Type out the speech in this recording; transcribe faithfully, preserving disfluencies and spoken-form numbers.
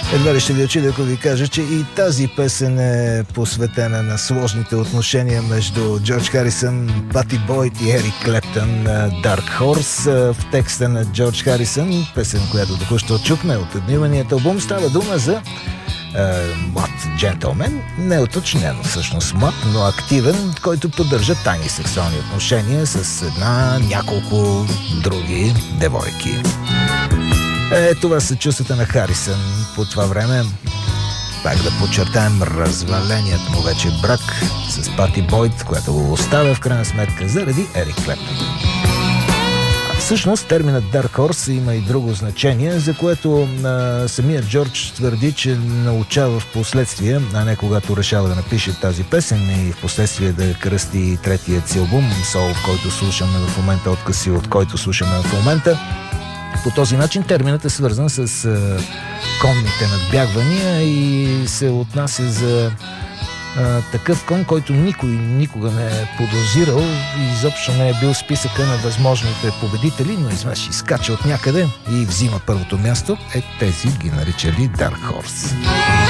Едва ли ще ви очуди, ако ви кажа, че и тази песен е посветена на сложните отношения между Джордж Харисън, Пати Бойд и Ерик Клептън, Dark Horse. В текста на Джордж Харисън, песен, която току-що чухме от едноименният албум, става дума за е, млад джентълмен, не уточнено всъщност млад, но активен, който поддържа тайни сексуални отношения с една, няколко други девойки. Е, това са чувствата на Харисън по това време. Пак да подчертаем разваленият му вече брак с Пати Бойд, която го оставя в крайна сметка заради Ерик Клептън. Всъщност терминът Dark Horse има и друго значение, за което а, самият Джордж твърди, че научава в последствие, а не когато решава да напише тази песен и в последствие да кръсти третият си албум, Soul, в който слушаме в момента, откъси от който слушаме в момента. По този начин терминът е свързан с а, конните надбягвания и се отнася за а, такъв кон, който никой никога не е подозирал и изобщо не е бил в списъка на възможните победители, но изведнъж изкача от някъде и взима първото място. Е, тези ги наричали Dark Horse.